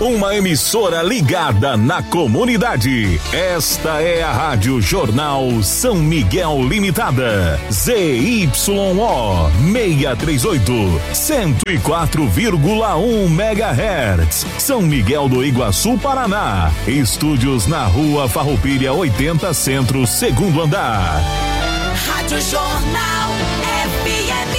uma emissora ligada na comunidade. Esta é a Rádio Jornal São Miguel Limitada, ZYO 638, 104,1 MHz, São Miguel do Iguaçu, Paraná. Estúdios na Rua Farroupilha 80 Centro, segundo andar. Rádio Jornal FM.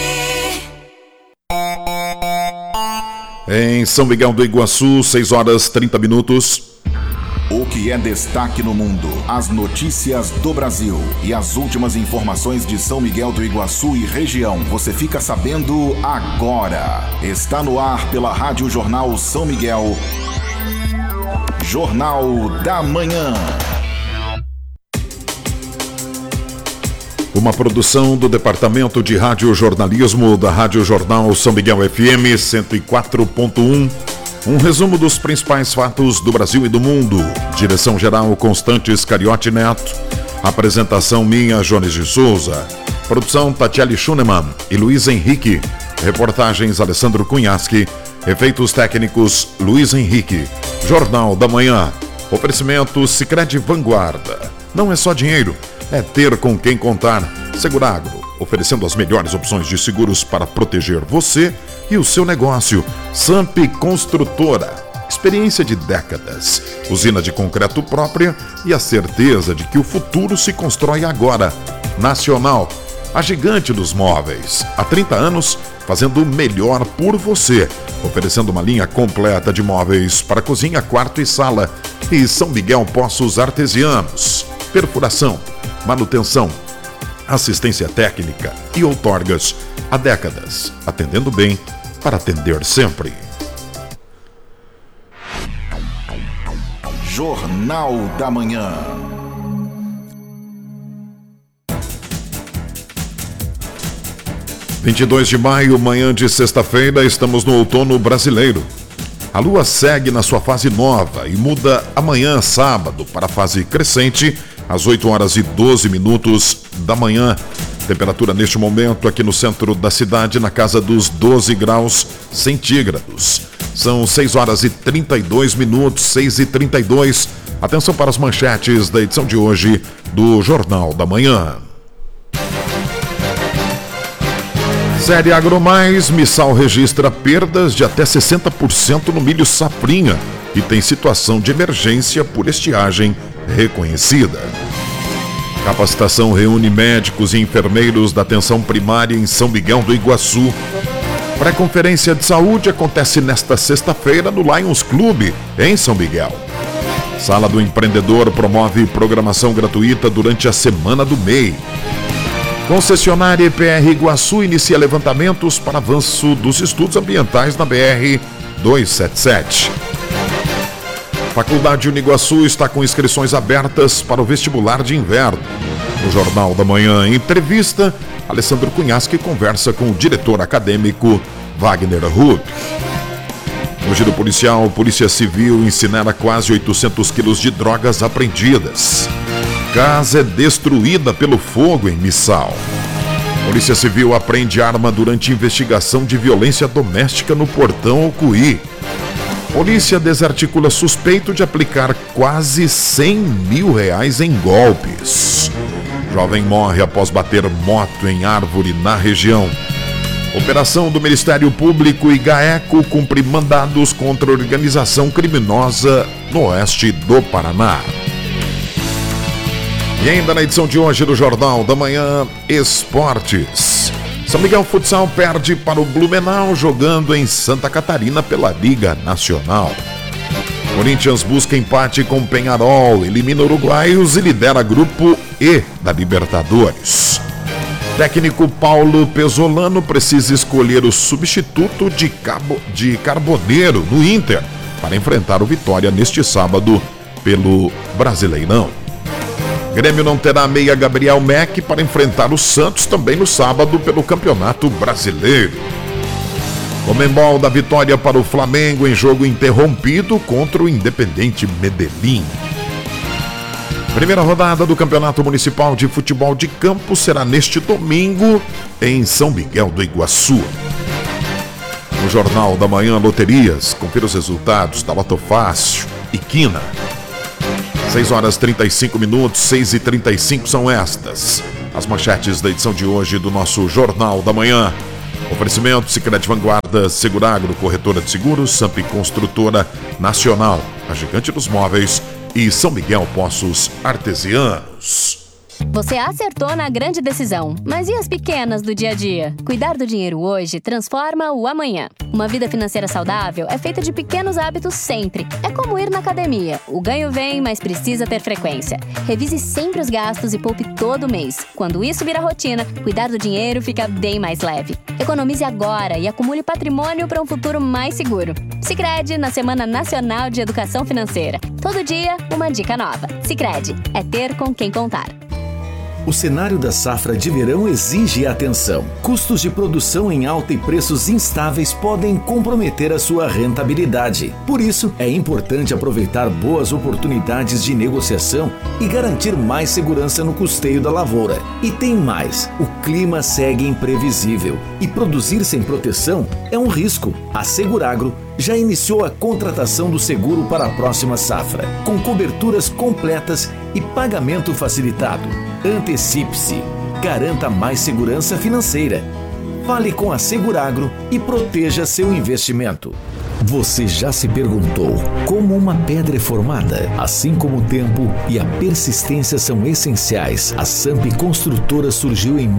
Em São Miguel do Iguaçu, 6 horas 30 minutos. O que é destaque no mundo, as notícias do Brasil e as últimas informações de São Miguel do Iguaçu e região, você fica sabendo agora. Está no ar pela Rádio Jornal São Miguel, Jornal da Manhã. Uma produção do Departamento de Rádio Jornalismo da Rádio Jornal São Miguel FM 104.1. Um resumo dos principais fatos do Brasil e do mundo. Direção-geral Constantes Cariotti Neto. Apresentação minha, Jones de Souza. Produção Tatiele Schunemann e Luiz Henrique. Reportagens Alessandro Cunhaschi. Efeitos técnicos Luiz Henrique. Jornal da Manhã. Oferecimento Sicredi Vanguarda. Não é só dinheiro, é ter com quem contar. Seguragro, oferecendo as melhores opções de seguros para proteger você e o seu negócio. Samp Construtora, experiência de décadas. Usina de concreto própria e a certeza de que o futuro se constrói agora. Nacional, a gigante dos móveis. Há 30 anos, fazendo o melhor por você. Oferecendo uma linha completa de móveis para cozinha, quarto e sala. E São Miguel Poços Artesianos. Perfuração, manutenção, assistência técnica e outorgas. Há décadas, atendendo bem para atender sempre. Jornal da Manhã. – 22 de maio, manhã de sexta-feira, estamos no outono brasileiro. A lua segue na sua fase nova e muda amanhã, sábado, para a fase crescente, às 8 horas e 12 minutos da manhã. Temperatura neste momento aqui no centro da cidade, na casa dos 12 graus centígrados. São 6 horas e 32 minutos, 6 e 32. Atenção para as manchetes da edição de hoje do Jornal da Manhã. Série AgroMais, Missal registra perdas de até 60% no milho safrinha e tem situação de emergência por estiagem reconhecida. Capacitação reúne médicos e enfermeiros da atenção primária em São Miguel do Iguaçu. Pré-conferência de saúde acontece nesta sexta-feira no Lions Clube, em São Miguel. Sala do Empreendedor promove programação gratuita durante a Semana do MEI. Concessionária EPR Iguaçu inicia levantamentos para avanço dos estudos ambientais na BR-277. Faculdade Uniguaçu está com inscrições abertas para o vestibular de inverno. No Jornal da Manhã, entrevista, Alessandro Cunhaschi conversa com o diretor acadêmico Wagner Rupp. No giro policial, Polícia Civil incinera quase 800 quilos de drogas apreendidas. Casa é destruída pelo fogo em Missal. Polícia Civil apreende arma durante investigação de violência doméstica no Portão Ocuí. Polícia desarticula suspeito de aplicar quase R$100 mil em golpes. Jovem morre após bater moto em árvore na região. Operação do Ministério Público e GAECO cumpre mandados contra organização criminosa no oeste do Paraná. E ainda na edição de hoje do Jornal da Manhã, Esportes. São Miguel Futsal perde para o Blumenau jogando em Santa Catarina pela Liga Nacional. Corinthians busca empate com Peñarol, elimina Uruguaios e lidera grupo E da Libertadores. Técnico Paulo Pesolano precisa escolher o substituto de Carboneiro no Inter para enfrentar o Vitória neste sábado pelo Brasileirão. Grêmio não terá meia Gabriel Mack para enfrentar o Santos também no sábado pelo Campeonato Brasileiro. Conmebol dá vitória para o Flamengo em jogo interrompido contra o Independente Medellín. Primeira rodada do Campeonato Municipal de Futebol de Campo será neste domingo em São Miguel do Iguaçu. No Jornal da Manhã, loterias. Confira os resultados da Loto Fácil e Quina. 6h35, 6h35 são estas as manchetes da edição de hoje do nosso Jornal da Manhã. Oferecimento Sicredi Vanguarda, Seguragro, Corretora de Seguros, Samp Construtora Nacional, a Gigante dos Móveis e São Miguel Poços Artesianos. Você acertou na grande decisão, mas e as pequenas do dia a dia? Cuidar do dinheiro hoje transforma o amanhã. Uma vida financeira saudável é feita de pequenos hábitos sempre. É como ir na academia. O ganho vem, mas precisa ter frequência. Revise sempre os gastos e poupe todo mês. Quando isso vira rotina, cuidar do dinheiro fica bem mais leve. Economize agora e acumule patrimônio para um futuro mais seguro. Sicredi na Semana Nacional de Educação Financeira. Todo dia, uma dica nova. Sicredi é ter com quem contar. O cenário da safra de verão exige atenção. Custos de produção em alta e preços instáveis podem comprometer a sua rentabilidade. Por isso, é importante aproveitar boas oportunidades de negociação e garantir mais segurança no custeio da lavoura. E tem mais, o clima segue imprevisível e produzir sem proteção é um risco. A Seguragro já iniciou a contratação do seguro para a próxima safra, com coberturas completas e pagamento facilitado. Antecipe-se, garanta mais segurança financeira. Fale com a Seguragro e proteja seu investimento. Você já se perguntou como uma pedra é formada? Assim como o tempo e a persistência são essenciais, a Samp Construtora surgiu em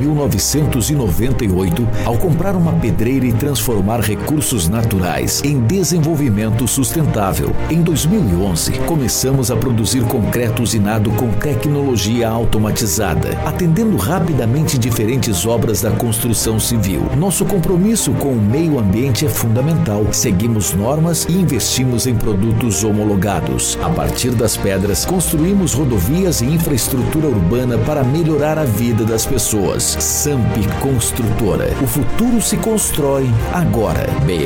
1998 ao comprar uma pedreira e transformar recursos naturais em desenvolvimento sustentável. Em 2011, começamos a produzir concreto usinado com tecnologia automatizada, atendendo rapidamente diferentes obras da construção civil. Nosso compromisso com o meio ambiente é fundamental. Seguimos normas e investimos em produtos homologados. A partir das pedras, construímos rodovias e infraestrutura urbana para melhorar a vida das pessoas. Samp Construtora. O futuro se constrói agora.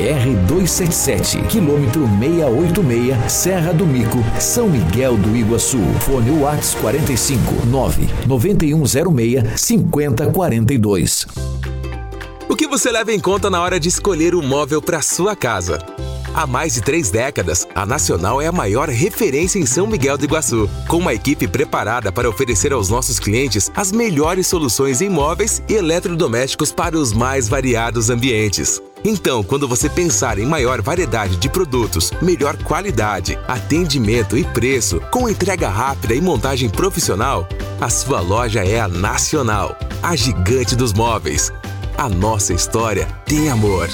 BR-277, quilômetro 686, Serra do Mico, São Miguel do Iguaçu. Fone WhatsApp 45 99106 5042. O que você leva em conta na hora de escolher um móvel para sua casa? Há mais de 3 décadas, a Nacional é a maior referência em São Miguel do Iguaçu, com uma equipe preparada para oferecer aos nossos clientes as melhores soluções em móveis e eletrodomésticos para os mais variados ambientes. Então, quando você pensar em maior variedade de produtos, melhor qualidade, atendimento e preço, com entrega rápida e montagem profissional, a sua loja é a Nacional, a gigante dos móveis. A nossa história tem amor.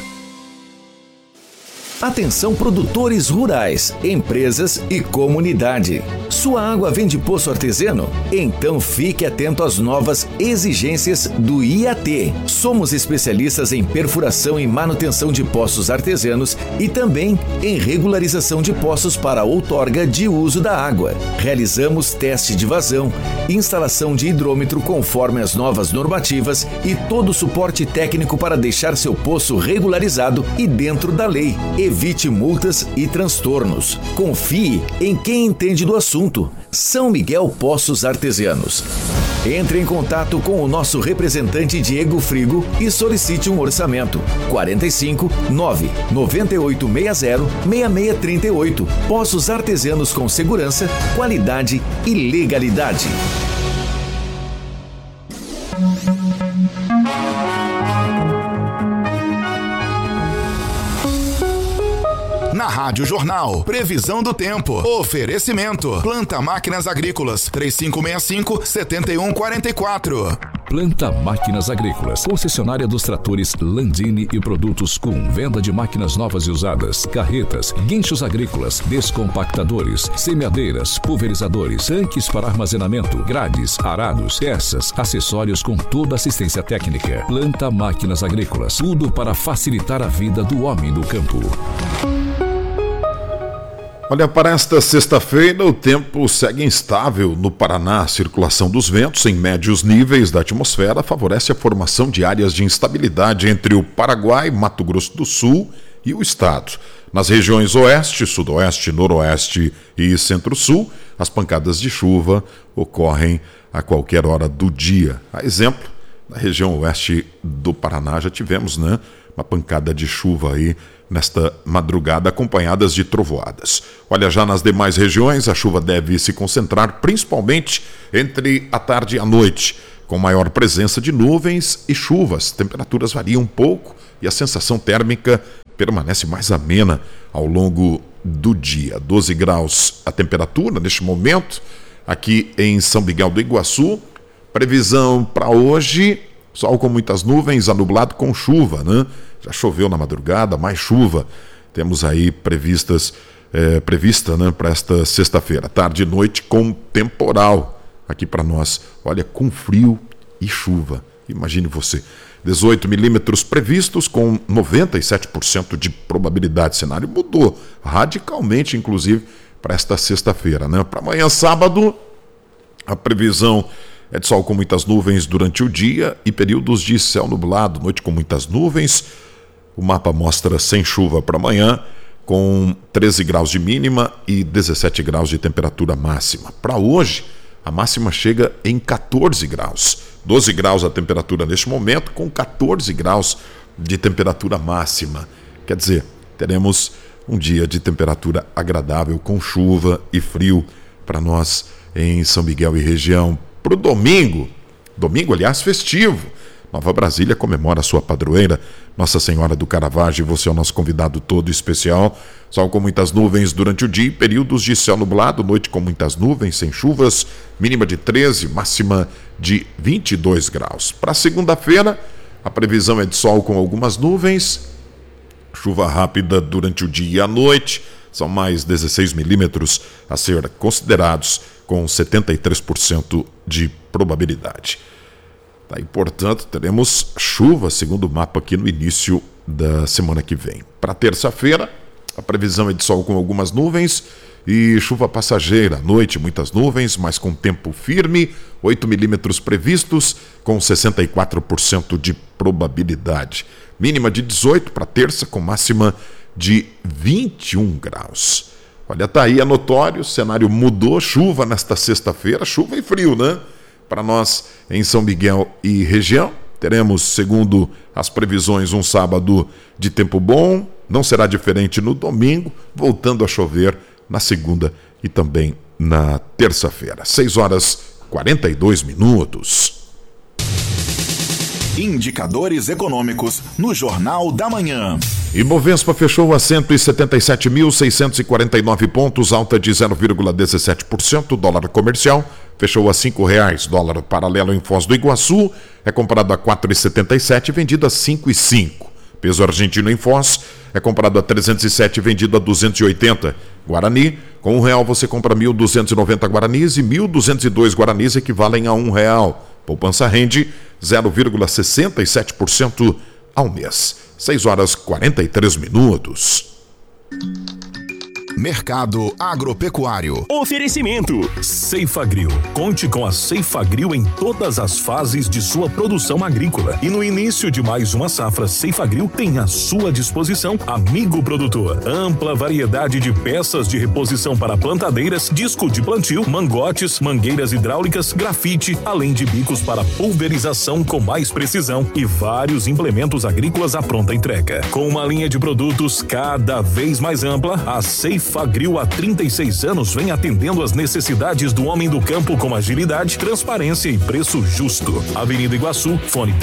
Atenção produtores rurais, empresas e comunidade. Sua água vem de poço artesiano? Então fique atento às novas exigências do IAT. Somos especialistas em perfuração e manutenção de poços artesianos e também em regularização de poços para outorga de uso da água. Realizamos teste de vazão, instalação de hidrômetro conforme as novas normativas e todo o suporte técnico para deixar seu poço regularizado e dentro da lei. Evite multas e transtornos. Confie em quem entende do assunto. São Miguel Poços Artesianos. Entre em contato com o nosso representante Diego Frigo e solicite um orçamento. 45 99860 6638. Poços Artesianos com segurança, qualidade e legalidade. Na Rádio Jornal, previsão do tempo. Oferecimento. Planta Máquinas Agrícolas, 3565-7144. Planta Máquinas Agrícolas, concessionária dos tratores Landini e produtos Kuhn, venda de máquinas novas e usadas, carretas, guinchos agrícolas, descompactadores, semeadeiras, pulverizadores, tanques para armazenamento, grades, arados, peças, acessórios com toda assistência técnica. Planta Máquinas Agrícolas, tudo para facilitar a vida do homem do campo. Olha, para esta sexta-feira, o tempo segue instável no Paraná. A circulação dos ventos em médios níveis da atmosfera favorece a formação de áreas de instabilidade entre o Paraguai, Mato Grosso do Sul e o estado. Nas regiões oeste, sudoeste, noroeste e centro-sul, as pancadas de chuva ocorrem a qualquer hora do dia. A exemplo, na região oeste do Paraná já tivemos, uma pancada de chuva aí nesta madrugada, acompanhadas de trovoadas. Olha, já nas demais regiões, a chuva deve se concentrar principalmente entre a tarde e a noite, com maior presença de nuvens e chuvas. Temperaturas variam um pouco e a sensação térmica permanece mais amena ao longo do dia. 12 graus a temperatura neste momento, aqui em São Miguel do Iguaçu. Previsão para hoje, sol com muitas nuvens, anublado com chuva, né? Já choveu na madrugada, mais chuva. Temos aí prevista, né, para esta sexta-feira. Tarde e noite com temporal aqui para nós. Olha, com frio e chuva. Imagine você. 18 milímetros previstos com 97% de probabilidade. O cenário mudou radicalmente, inclusive, para esta sexta-feira, né? Para amanhã, sábado, a previsão é de sol com muitas nuvens durante o dia e períodos de céu nublado, noite com muitas nuvens. O mapa mostra sem chuva para amanhã, com 13 graus de mínima e 17 graus de temperatura máxima. Para hoje, a máxima chega em 14 graus. 12 graus a temperatura neste momento, com 14 graus de temperatura máxima. Quer dizer, teremos um dia de temperatura agradável, com chuva e frio para nós em São Miguel e região. Para o domingo, aliás, festivo, Nova Brasília comemora a sua padroeira, Nossa Senhora do Caravaggio. Você é o nosso convidado todo especial. Sol com muitas nuvens durante o dia, períodos de céu nublado, noite com muitas nuvens, sem chuvas, mínima de 13, máxima de 22 graus. Para segunda-feira, a previsão é de sol com algumas nuvens, chuva rápida durante o dia e a noite, são mais 16 milímetros a ser considerados, com 73% de probabilidade. E, portanto, teremos chuva, segundo o mapa, aqui no início da semana que vem. Para terça-feira, a previsão é de sol com algumas nuvens e chuva passageira. À noite, muitas nuvens, mas com tempo firme, 8 milímetros previstos, com 64% de probabilidade. Mínima de 18 para terça, com máxima de 21 graus. Olha, tá aí, é notório, o cenário mudou, chuva nesta sexta-feira, chuva e frio, né? Para nós em São Miguel e região, teremos, segundo as previsões, um sábado de tempo bom, não será diferente no domingo, voltando a chover na segunda e também na terça-feira. 6h42. Indicadores econômicos no Jornal da Manhã. Ibovespa fechou a 177.649 pontos, alta de 0,17%. Dólar comercial fechou a R$5. Dólar paralelo em Foz do Iguaçu é comprado a R$4,77, vendido a R$5,05. Peso argentino em Foz é comprado a 307, vendido a 280. Guarani, com R$1 você compra 1.290 guaranis e 1.202 guaranis equivalem a R$1. Poupança rende 0,67% ao mês. 6h43. Mercado agropecuário. Oferecimento Ceifagrill. Conte com a Ceifagrill em todas as fases de sua produção agrícola. E no início de mais uma safra, Ceifagrill tem à sua disposição, amigo produtor, ampla variedade de peças de reposição para plantadeiras, disco de plantio, mangotes, mangueiras hidráulicas, grafite, além de bicos para pulverização com mais precisão e vários implementos agrícolas à pronta entrega. Com uma linha de produtos cada vez mais ampla, a Ceifagrill há 36 anos vem atendendo as necessidades do homem do campo com agilidade, transparência e preço justo. Avenida Iguaçu, fone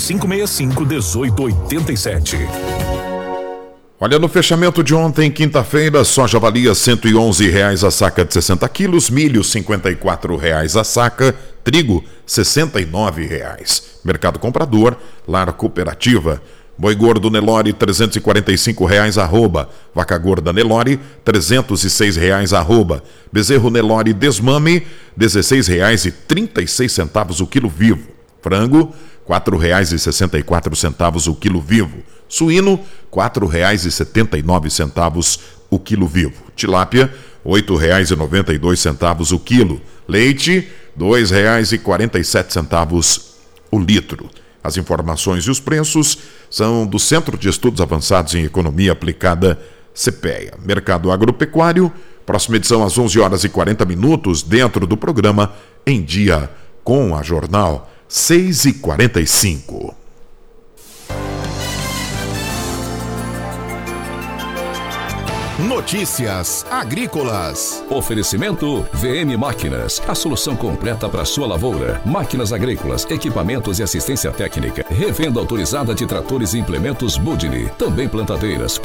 3565-1887. Olha, no fechamento de ontem, quinta-feira, soja valia R$111 a saca de 60 quilos, milho R$54 a saca, trigo R$69. Mercado comprador, Lar Cooperativa. Boi gordo Nelore R$345 arroba, vaca gorda Nelore R$306 arroba, bezerro Nelore desmame R$16,36 o quilo vivo, frango R$4,64 o quilo vivo, suíno R$4,79 o quilo vivo, tilápia R$8,92 o quilo, leite R$2,47 o litro. As informações e os preços são do Centro de Estudos Avançados em Economia Aplicada, CPEA. Mercado Agropecuário, próxima edição às 11h40, dentro do programa Em Dia com a Jornal, 6h45. Notícias agrícolas. Oferecimento VM Máquinas, a solução completa para sua lavoura. Máquinas agrícolas, equipamentos e assistência técnica. Revenda autorizada de tratores e implementos Budini. Também plantadeiras,